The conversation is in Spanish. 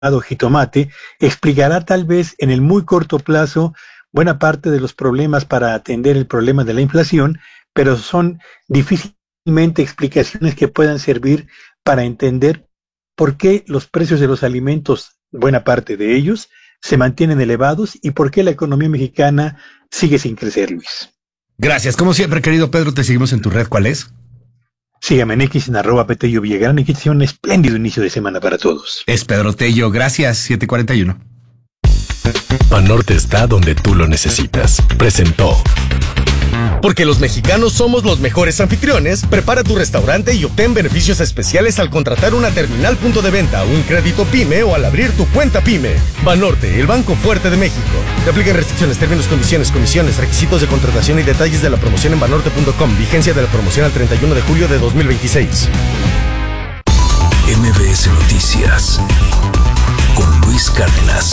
jitomate, explicará tal vez en el muy corto plazo buena parte de los problemas para atender el problema de la inflación, pero son difícilmente explicaciones que puedan servir para entender por qué los precios de los alimentos, buena parte de ellos, se mantienen elevados y por qué la economía mexicana sigue sin crecer, Luis. Gracias. Como siempre, querido Pedro, te seguimos en tu red. ¿Cuál es? Sígame en X en @Petello Villagrán y que sea un espléndido inicio de semana para todos. Es Pedro Tello. Gracias. 7:41. Banorte está donde tú lo necesitas. Presentó. Porque los mexicanos somos los mejores anfitriones, prepara tu restaurante y obtén beneficios especiales al contratar una terminal punto de venta, un crédito PYME o al abrir tu cuenta PYME. Banorte, el banco fuerte de México. Te aplican restricciones, términos, condiciones, comisiones, requisitos de contratación y detalles de la promoción en banorte.com. Vigencia de la promoción al 31 de julio de 2026. MBS Noticias con Luis Cárdenas.